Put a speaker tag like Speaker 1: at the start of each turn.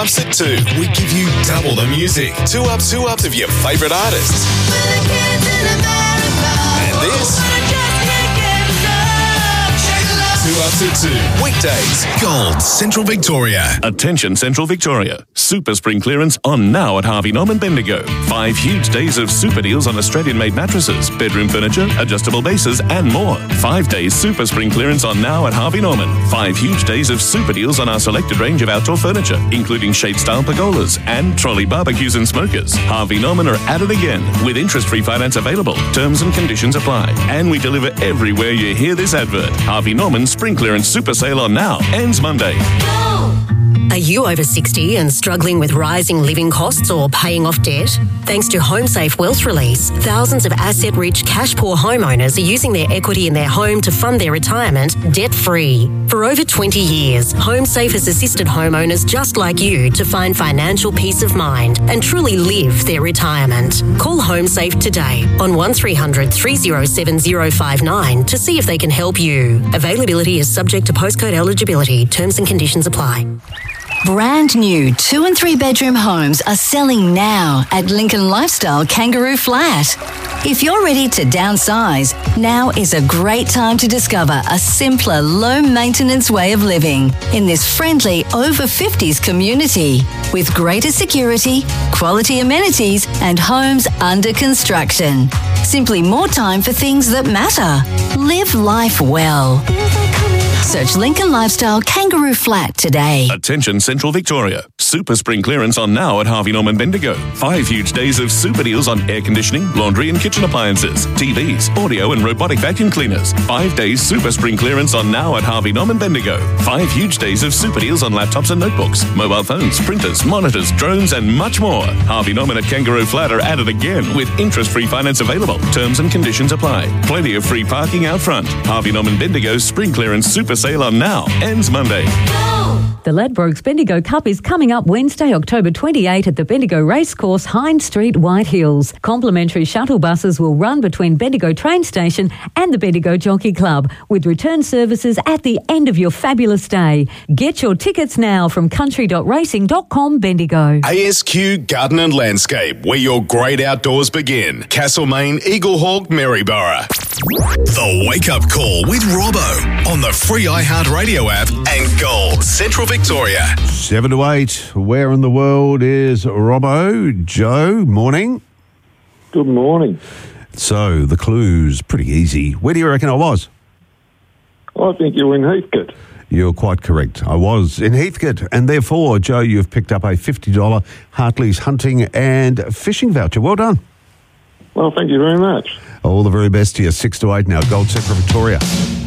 Speaker 1: ups at 2. We give you double the music. Two ups of your favourite artists. And this. 2 ups at 2. Weekdays. Gold, Central Victoria.
Speaker 2: Attention Central Victoria. Super spring clearance on now at Harvey Norman Bendigo. 5 huge days of super deals on Australian-made mattresses, bedroom furniture, adjustable bases and more. 5 days super spring clearance on now at Harvey Norman. 5 huge days of super deals on our selected range of outdoor furniture, including shade-style pergolas and trolley barbecues and smokers. Harvey Norman are at it again with interest-free finance available. Terms and conditions apply. And we deliver everywhere you hear this advert. Harvey Norman's spring clearance super sale on now ends Monday.
Speaker 3: Are you over 60 and struggling with rising living costs or paying off debt? Thanks to HomeSafe Wealth Release, thousands of asset-rich, cash-poor homeowners are using their equity in their home to fund their retirement debt-free. For over 20 years, HomeSafe has assisted homeowners just like you to find financial peace of mind and truly live their retirement. Call HomeSafe today on 1300 307 059 to see if they can help you. Availability is subject to postcode eligibility. Terms and conditions apply.
Speaker 4: Brand new 2 and 3 bedroom homes are selling now at Lincoln Lifestyle Kangaroo Flat. If you're ready to downsize, now is a great time to discover a simpler, low-maintenance way of living in this friendly over-50s community with greater security, quality amenities and homes under construction. Simply more time for things that matter. Live life well. Search Lincoln Lifestyle Kangaroo Flat today.
Speaker 2: Attention Central Victoria. Super spring clearance on now at Harvey Norman Bendigo. 5 huge days of super deals on air conditioning, laundry and kitchen appliances, TVs, audio and robotic vacuum cleaners. 5 days super spring clearance on now at Harvey Norman Bendigo. 5 huge days of super deals on laptops and notebooks, mobile phones, printers, monitors, drones and much more. Harvey Norman at Kangaroo Flat are at it again with interest-free finance available. Terms and conditions apply. Plenty of free parking out front. Harvey Norman Bendigo's spring clearance super sale on now ends Monday.
Speaker 5: The Ladbrokes Bendigo Cup is coming up Wednesday, October 28 at the Bendigo Racecourse, Hind Street, White Hills. Complimentary shuttle buses will run between Bendigo train station and the Bendigo Jockey Club, with return services at the end of your fabulous day. Get your tickets now from country.racing.com Bendigo.
Speaker 1: ASQ Garden and Landscape, where your great outdoors begin. Castlemaine, Eaglehawk, Maryborough. The Wake Up Call with Robbo on the free iHeartRadio app and Gold, Central Victoria.
Speaker 6: 7 to 8. Where in the world is Robbo? Joe, morning.
Speaker 7: Good morning.
Speaker 6: So, the clue's pretty easy. Where do you reckon I was?
Speaker 7: I think you're in Heathcote.
Speaker 6: You're quite correct. I was in Heathcote, and therefore, Joe, you've picked up a $50 Hartley's hunting and fishing voucher. Well done.
Speaker 7: Well, thank you very much.
Speaker 6: All the very best to you. 6 to 8 now. Gold, Central Victoria.